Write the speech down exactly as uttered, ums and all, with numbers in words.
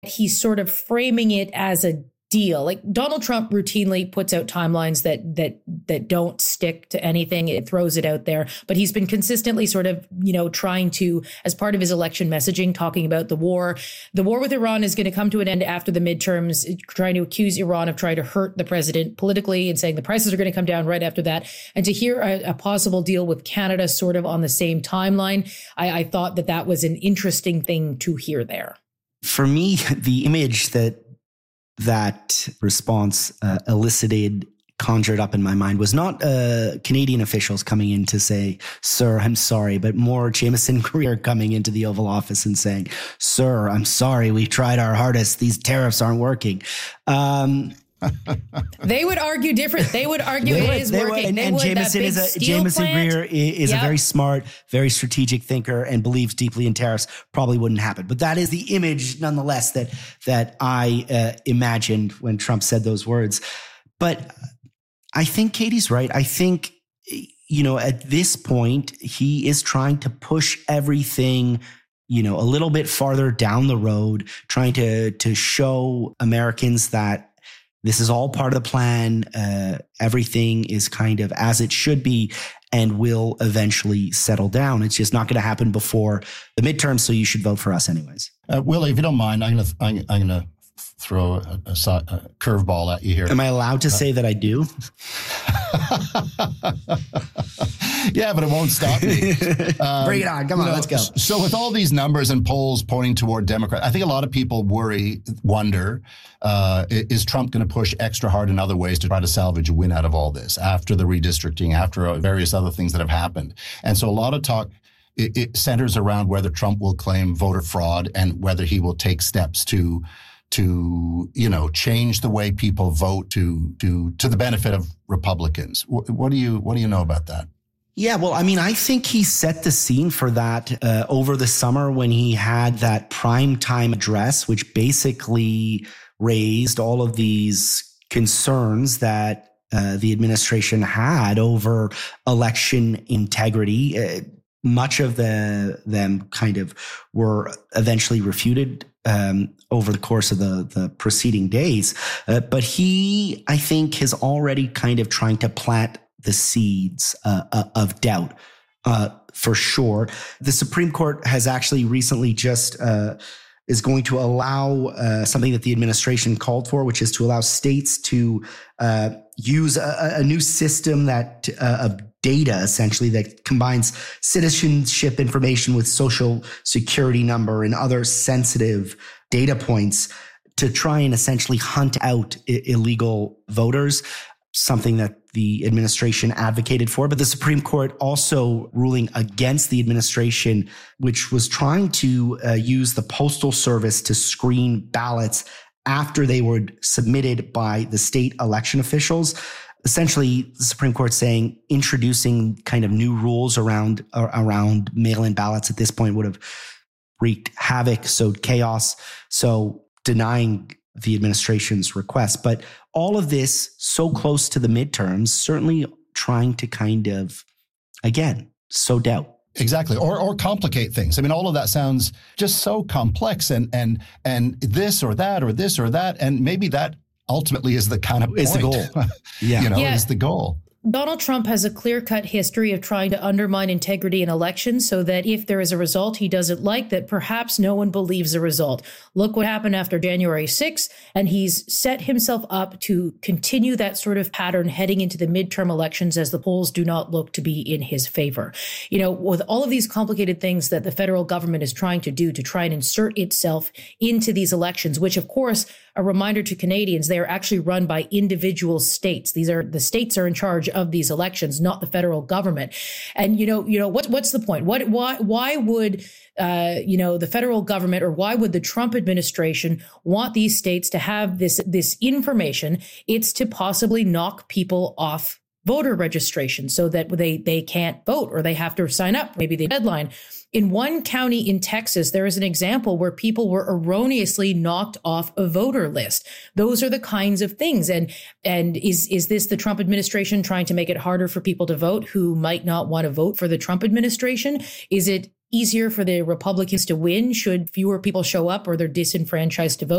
he's sort of framing it as a deal. Like Donald Trump routinely puts out timelines that that that don't stick to anything. It throws it out there. But he's been consistently sort of, you know, trying to, as part of his election messaging, talking about the war. The war with Iran is going to come to an end after the midterms, trying to accuse Iran of trying to hurt the president politically and saying the prices are going to come down right after that. And to hear a, a possible deal with Canada sort of on the same timeline, I, I thought that that was an interesting thing to hear there. For me, the image that that response uh, elicited, conjured up in my mind was not uh, Canadian officials coming in to say, sir, I'm sorry, but more Jameson Greer coming into the Oval Office and saying, sir, I'm sorry, we tried our hardest. These tariffs aren't working. Um, they would argue different. They would argue they it would, is they working. Would, and they and would, Jameson is a Jameson plant, Greer is yep. a very smart, very strategic thinker and believes deeply in tariffs. Probably wouldn't happen, but that is the image, nonetheless, that that I uh, imagined when Trump said those words. But I think Katie's right. I think, you know, at this point, he is trying to push everything, you know, a little bit farther down the road, trying to to show Americans that this is all part of the plan. Uh, everything is kind of as it should be and will eventually settle down. It's just not going to happen before the midterms, so you should vote for us anyways. Uh, Willie, if you don't mind, I'm going to I'm, I'm going to throw a, a, a curveball at you here. Am I allowed to uh, say that I do? Yeah, but it won't stop me. Um, Bring it on. Come on, know, let's go. So with all these numbers and polls pointing toward Democrat, I think a lot of people worry, wonder, uh, is Trump going to push extra hard in other ways to try to salvage a win out of all this after the redistricting, after various other things that have happened? And so a lot of talk it, it centers around whether Trump will claim voter fraud and whether he will take steps to to, you know, change the way people vote to to to the benefit of Republicans. What, what do you what do you know about that? Yeah, well, I mean, I think he set the scene for that uh, over the summer when he had that primetime address, which basically raised all of these concerns that uh, the administration had over election integrity. Uh, much of the them kind of were eventually refuted um, over the course of the, the preceding days. Uh, but he, I think, is already kind of trying to plant the seeds uh, uh, of doubt, uh, for sure. The Supreme Court has actually recently just uh, is going to allow uh, something that the administration called for, which is to allow states to uh, use a, a new system that uh, of data, essentially, that combines citizenship information with social security number and other sensitive data points to try and essentially hunt out I- illegal voters, something that the administration advocated for. But the Supreme Court also ruling against the administration, which was trying to uh, use the Postal Service to screen ballots after they were submitted by the state election officials. Essentially, the Supreme Court saying introducing kind of new rules around uh, around mail-in ballots at this point would have wreaked havoc, sowed chaos. So denying the administration's request. But all of this so close to the midterms, certainly trying to kind of, again, sow doubt. Exactly. Or or complicate things. I mean, all of that sounds just so complex and and and this or that or this or that. And maybe that ultimately is the kind of is the goal. Yeah. You know, yeah. is the goal. Donald Trump has a clear-cut history of trying to undermine integrity in elections so that if there is a result he doesn't like, that perhaps no one believes the result. Look what happened after January sixth, and he's set himself up to continue that sort of pattern heading into the midterm elections as the polls do not look to be in his favor. You know, with all of these complicated things that the federal government is trying to do to try and insert itself into these elections, which, of course, a reminder to Canadians, they are actually run by individual states. These are the states are in charge of these elections, not the federal government. And, you know, you know, what, what's the point? What, why, why would, uh, you know, the federal government or why would the Trump administration want these states to have this, this information? It's to possibly knock people off voter registration so that they, they can't vote or they have to sign up, maybe the deadline. In one county in Texas, there is an example where people were erroneously knocked off a voter list. Those are the kinds of things. And and is is this the Trump administration trying to make it harder for people to vote who might not want to vote for the Trump administration? Is it easier for the Republicans to win should fewer people show up or they're disenfranchised to vote.